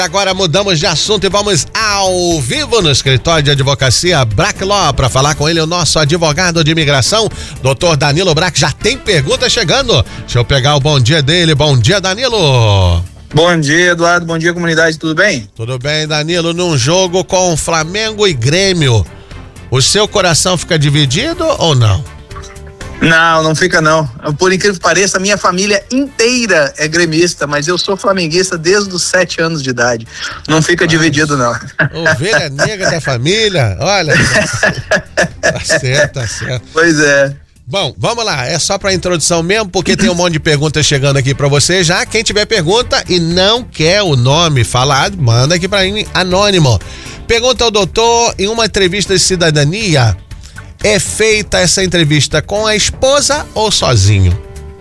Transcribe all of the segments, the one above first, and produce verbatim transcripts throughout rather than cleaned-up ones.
Agora mudamos de assunto e vamos ao vivo no escritório de advocacia Brack Law para falar com ele, o nosso advogado de imigração, doutor Danilo Brack. Já tem pergunta chegando. Deixa eu pegar o bom dia dele. Bom dia, Danilo. Bom dia, Eduardo. Bom dia, comunidade. Tudo bem? Tudo bem, Danilo. Num jogo com Flamengo e Grêmio, o seu coração fica dividido ou não? Não, não fica não. Por incrível que pareça, a minha família inteira é gremista, mas eu sou flamenguista desde os sete anos de idade. Não fica mas, dividido não. Ovelha negra da família, olha. Tá certo, tá certo. Pois é. Bom, vamos lá, é só pra introdução mesmo, porque tem um monte de perguntas chegando aqui pra você já. Quem tiver pergunta e não quer o nome falado, manda aqui pra mim, anônimo. Pergunta ao doutor, em uma entrevista de cidadania, é feita essa entrevista com a esposa ou sozinho?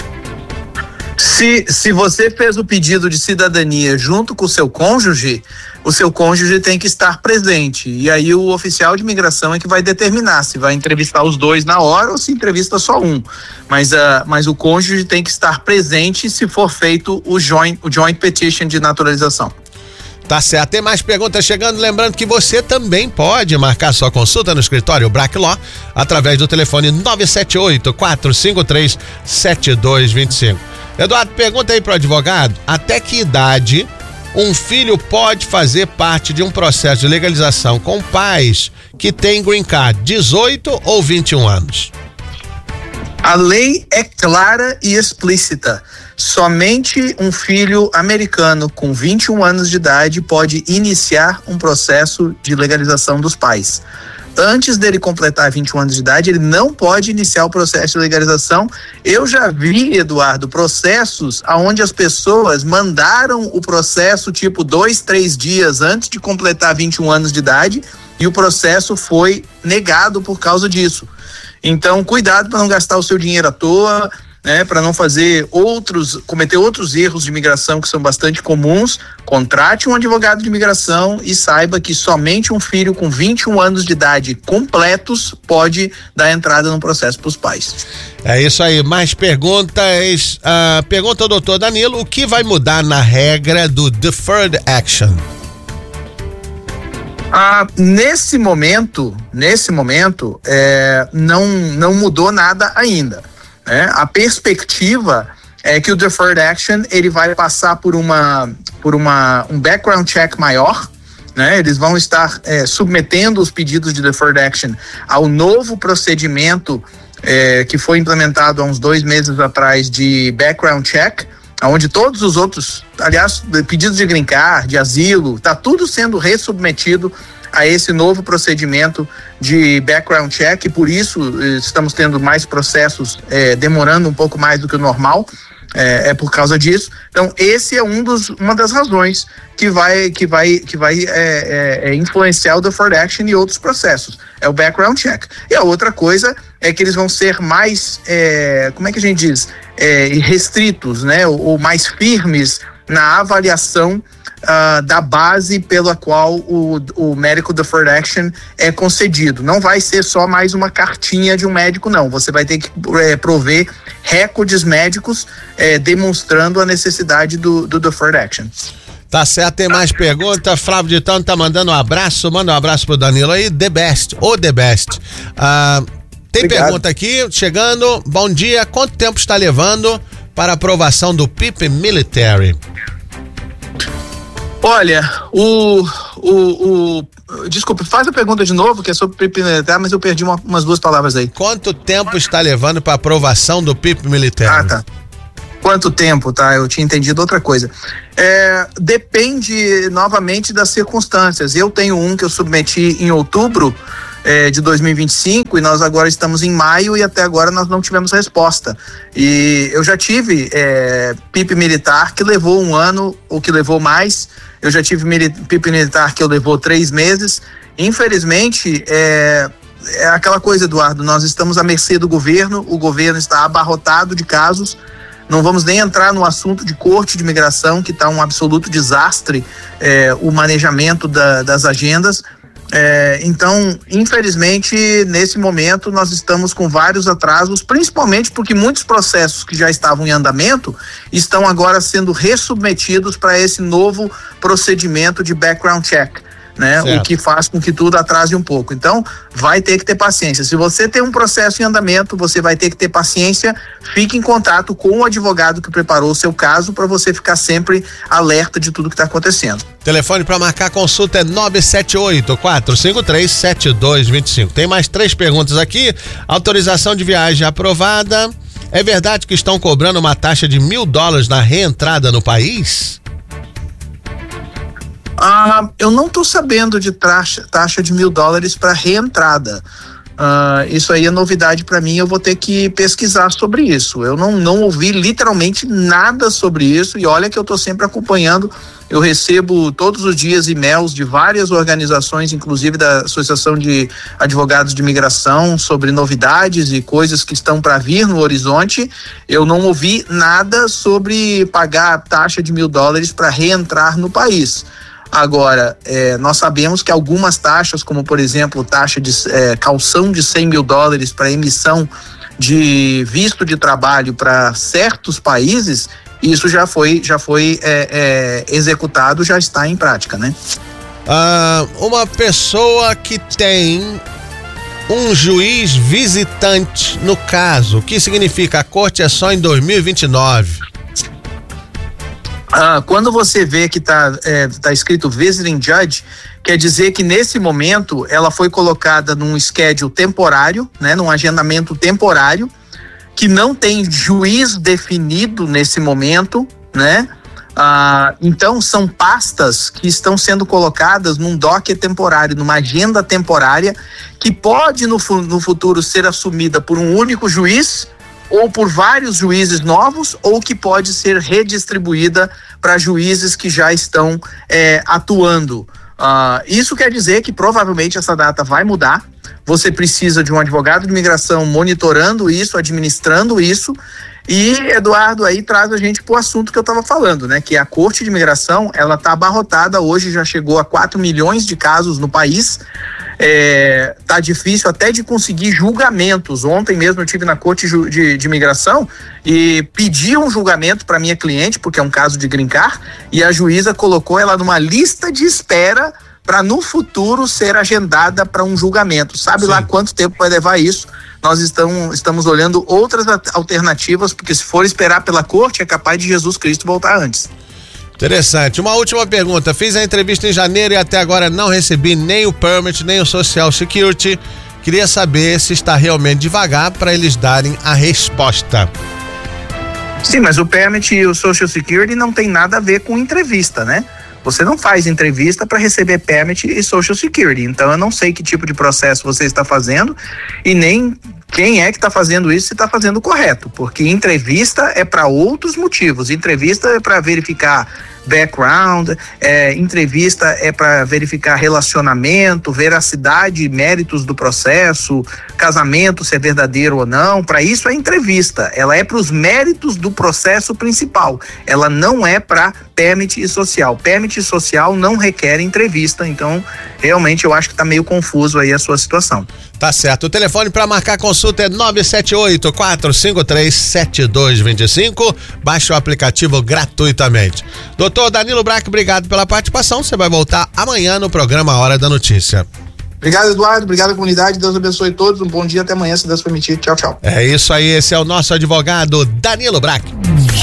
Se, se você fez o pedido de cidadania junto com o seu cônjuge, o seu cônjuge tem que estar presente. E aí o oficial de imigração é que vai determinar se vai entrevistar os dois na hora ou se entrevista só um. Mas, uh, mas o cônjuge tem que estar presente se for feito o joint, o joint petition de naturalização. Tá certo, tem mais perguntas chegando, lembrando que você também pode marcar sua consulta no escritório Brack Law através do telefone nove sete oito, quatro cinco três, sete dois dois cinco. Eduardo, pergunta aí pro advogado, até que idade um filho pode fazer parte de um processo de legalização com pais que têm green card, dezoito ou vinte e um anos? A lei é clara e explícita. Somente um filho americano com vinte e um anos de idade pode iniciar um processo de legalização dos pais. Antes dele completar vinte e um anos de idade, ele não pode iniciar o processo de legalização. Eu já vi, Eduardo, processos onde as pessoas mandaram o processo tipo dois, três dias antes de completar vinte e um anos de idade e o processo foi negado por causa disso. Então, cuidado para não gastar o seu dinheiro à toa, né, para não fazer outros, cometer outros erros de imigração que são bastante comuns. Contrate um advogado de imigração e saiba que somente um filho com vinte e um anos de idade completos pode dar entrada no processo para os pais. É isso aí, mais perguntas. Uh, pergunta ao doutor Danilo, o que vai mudar na regra do Deferred Action? Ah, nesse momento, nesse momento, é, não, não mudou nada ainda. Né? A perspectiva é que o Deferred Action ele vai passar por uma, por uma um background check maior. Né? Eles vão estar é, submetendo os pedidos de Deferred Action ao novo procedimento é, que foi implementado há uns dois meses atrás de background check, onde todos os outros, aliás, pedidos de green card, de asilo, está tudo sendo ressubmetido a esse novo procedimento de background check, e por isso estamos tendo mais processos é, demorando um pouco mais do que o normal, é, é por causa disso. Então, esse é um dos, uma das razões que vai, que vai, que vai é, é, influenciar o Deferred Action e outros processos, é o background check. E a outra coisa é que eles vão ser mais, é, como é que a gente diz, é, restritos, né, ou, ou mais firmes na avaliação uh, da base pela qual o, o Medical Deferred Action é concedido. Não vai ser só mais uma cartinha de um médico, não. Você vai ter que é, prover recordes médicos é, demonstrando a necessidade do, do Deferred Action. Tá certo, tem mais pergunta. Flávio de Tano tá mandando um abraço, manda um abraço pro Danilo aí, The Best, o The Best. Uh, tem Obrigado. Pergunta aqui, chegando, bom dia, quanto tempo está levando para aprovação do P I P Military? Olha, o, o, o desculpa, faz a pergunta de novo, que é sobre o P I P Military, mas eu perdi uma, umas duas palavras aí. Quanto tempo está levando para aprovação do P I P Military? Ah, tá. Quanto tempo, tá? Eu tinha entendido outra coisa. É, depende novamente das circunstâncias. Eu tenho um que eu submeti em outubro é, de dois mil e vinte e cinco e nós agora estamos em maio e até agora nós não tivemos resposta. E eu já tive é, P I P militar que levou um ano ou que levou mais. Eu já tive P I P militar que eu levou três meses. Infelizmente, é, é aquela coisa, Eduardo, nós estamos à mercê do governo, o governo está abarrotado de casos. Não vamos nem entrar no assunto de corte de imigração, que está um absoluto desastre, é, o manejamento da, das agendas. É, então, infelizmente, nesse momento nós estamos com vários atrasos, principalmente porque muitos processos que já estavam em andamento estão agora sendo ressubmetidos para esse novo procedimento de background check, né? O que faz com que tudo atrase um pouco. Então, vai ter que ter paciência. Se você tem um processo em andamento, você vai ter que ter paciência. Fique em contato com o advogado que preparou o seu caso para você ficar sempre alerta de tudo que está acontecendo. Telefone para marcar consulta é nove sete oito, quatro cinco três, sete dois dois cinco. Tem mais três perguntas aqui. Autorização de viagem aprovada. É verdade que estão cobrando uma taxa de mil dólares na reentrada no país? Ah, eu não estou sabendo de taxa, taxa de mil dólares para reentrada. Ah, isso aí é novidade para mim, eu vou ter que pesquisar sobre isso. Eu não, não ouvi literalmente nada sobre isso e olha que eu estou sempre acompanhando. Eu recebo todos os dias e-mails de várias organizações, inclusive da Associação de Advogados de Imigração, sobre novidades e coisas que estão para vir no horizonte. Eu não ouvi nada sobre pagar a taxa de mil dólares para reentrar no país. Agora, é, nós sabemos que algumas taxas, como por exemplo, taxa de é, calção de cem mil dólares para emissão de visto de trabalho para certos países, isso já foi, já foi é, é, executado, já está em prática, né? Ah, uma pessoa que tem um juiz visitante no caso, o que significa? A corte é só em dois mil e vinte e nove. Ah, quando você vê que está é, tá escrito visiting judge, quer dizer que nesse momento ela foi colocada num schedule temporário, né, num agendamento temporário, que não tem juiz definido nesse momento, né? Ah, então são pastas que estão sendo colocadas num docket temporário, numa agenda temporária, que pode no, no futuro ser assumida por um único juiz, ou por vários juízes novos, ou que pode ser redistribuída para juízes que já estão é, atuando. Uh, isso quer dizer que provavelmente essa data vai mudar. Você precisa de um advogado de imigração monitorando isso, administrando isso. E, Eduardo, aí traz a gente para o assunto que eu estava falando, né? Que a Corte de Imigração, ela está abarrotada hoje, já chegou a quatro milhões de casos no país. É, tá difícil até de conseguir julgamentos. Ontem mesmo eu estive na Corte de, de Imigração e pedi um julgamento para minha cliente, porque é um caso de green card, e a juíza colocou ela numa lista de espera para no futuro ser agendada para um julgamento. Sabe Sim. lá quanto tempo vai levar isso? Nós estamos, estamos olhando outras alternativas, porque se for esperar pela Corte, é capaz de Jesus Cristo voltar antes. Interessante. Uma última pergunta. Fiz a entrevista em janeiro e até agora não recebi nem o permit, nem o Social Security. Queria saber se está realmente devagar para eles darem a resposta. Sim, mas o permit e o Social Security não tem nada a ver com entrevista, né? Você não faz entrevista para receber permit e Social Security. Então eu não sei que tipo de processo você está fazendo e nem quem é que está fazendo isso, se está fazendo correto, porque entrevista é para outros motivos. Entrevista é para verificar background, é, entrevista é para verificar relacionamento, veracidade, méritos do processo, casamento, se é verdadeiro ou não. Para isso é entrevista, ela é para os méritos do processo principal, ela não é para permit e social. Permit e social não requer entrevista, então realmente eu acho que está meio confuso aí a sua situação. Tá certo. O telefone para marcar consulta é nove sete oito, quatro cinco três, sete dois dois cinco. Baixe o aplicativo gratuitamente. Doutor Danilo Braque, obrigado pela participação. Você vai voltar amanhã no programa Hora da Notícia. Obrigado, Eduardo. Obrigado, comunidade. Deus abençoe todos. Um bom dia até amanhã, se Deus permitir. Tchau, tchau. É isso aí. Esse é o nosso advogado Danilo Braque.